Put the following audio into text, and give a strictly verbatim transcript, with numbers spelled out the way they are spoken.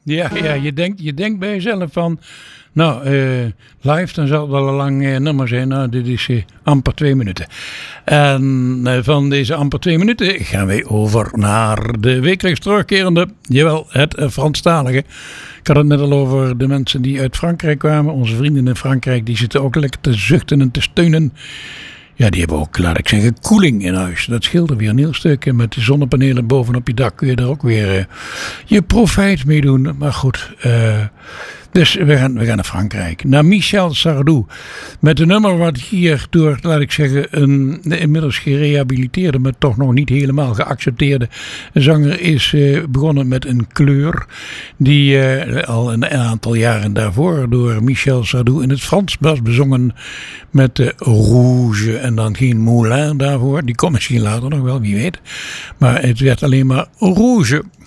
Ja, ja je, denkt, je denkt bij jezelf van, nou, uh, live, dan zal het wel een lang uh, nummer zijn. Nou, dit is uh, amper twee minuten. En uh, van deze amper twee minuten gaan wij over naar de wekelijks terugkerende, jawel, het uh, Franstalige. Ik had het net al over de mensen die uit Frankrijk kwamen. Onze vrienden in Frankrijk, die zitten ook lekker te zuchten en te steunen. Ja, die hebben ook, laat ik zeggen, koeling in huis. Dat scheelt er weer een heel stuk. En met de zonnepanelen bovenop je dak kun je er ook weer uh, je profijt mee doen. Maar goed, uh, dus we gaan, we gaan naar Frankrijk. Naar Michel Sardou. Met een nummer wat hier door, laat ik zeggen, een inmiddels gerehabiliteerde, maar toch nog niet helemaal geaccepteerde zanger is uh, begonnen met een kleur. Die uh, al een aantal jaren daarvoor door Michel Sardou in het Frans was bezongen met de Rouge en dan geen Moulin daarvoor. Die komt misschien later nog wel, wie weet. Maar het werd alleen maar Rouge.